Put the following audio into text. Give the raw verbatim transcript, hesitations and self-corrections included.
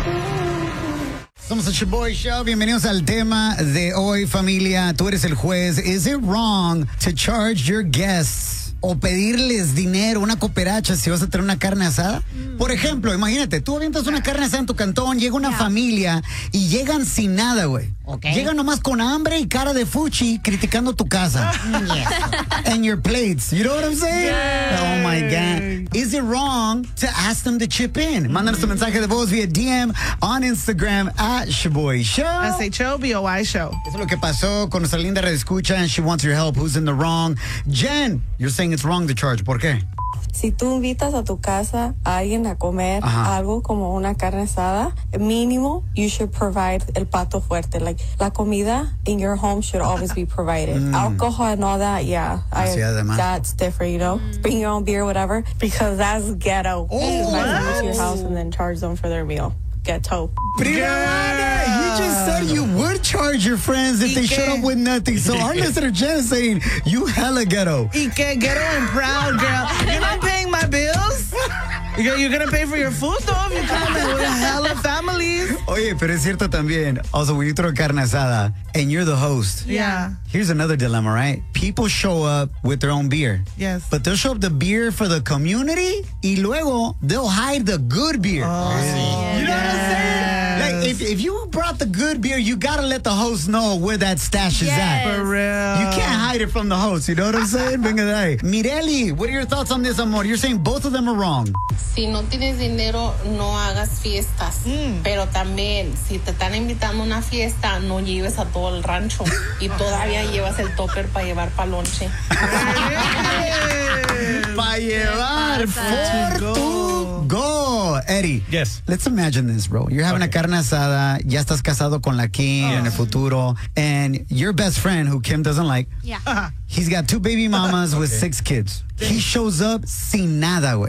Somos el Shaboy Show. Bienvenidos al tema de hoy, familia. Tú eres el juez. Is it wrong to charge your guests o pedirles dinero, una cooperacha, si vas a tener una carne asada? Mm. Por ejemplo, imagínate, tú avientas una carne asada en tu cantón, llega una yeah. familia y llegan sin nada, güey. Okay. Llegan nomás con hambre y cara de fuchi criticando tu casa. Yes. And your plates. You know what I'm saying? Yes. Oh, my God. Is it wrong to ask them to chip in? Mm. Mándanos tu mensaje de voz via D M on Instagram at Shaboy Show. S H O B O Y Show. Eso es lo que pasó con nuestra linda redescucha, and she wants your help. Who's in the wrong? Jen, you're saying it's wrong to charge. ¿Por qué? Si tú invitas a tu casa a alguien a comer Ajá. algo como una carne asada, mínimo, you should provide el plato fuerte. Like, la comida in your home should always be provided. Mm. Alcohol and all that, yeah. I, that's different, you know? Mm. Bring your own beer, whatever, because that's ghetto. Oh, invite them to your house and then charge them for their meal. Ghetto. Yeah. You just said you would charge your friends if they showed up with nothing. So our listener Jen is saying you hella ghetto. Y que ghetto and proud, girl. You're not paying my bills. You're, you're gonna pay for your food though if you come with hella families. Oye, pero es cierto también. Also, when you throw carne asada and you're the host. Yeah. Here's another dilemma, right? People show up with their own beer. Yes. But they'll show up the beer for the community y luego they'll hide the good beer. Oh, sí. You know what I'm saying? Like, if, if you brought the good beer, you gotta let the host know where that stash is yes. at. For real. You can't hide it from the host, you know what I'm saying? Venga de ahí. Mireli, what are your thoughts on this, amor? You're saying both of them are wrong. Si no tienes dinero, no hagas fiestas. Mm. Pero también, si te están invitando a una fiesta, no lleves a todo el rancho. Y todavía llevas el topper para llevar pa' lonche. Para llevar for to go. Eddie. Yes. Let's imagine this, bro. You're having okay. a carne asada. Ya estás casado con la Kim oh. en el futuro. And your best friend, who Kim doesn't like, yeah. he's got two baby mamas okay. with six kids. He shows up sin nada, güey.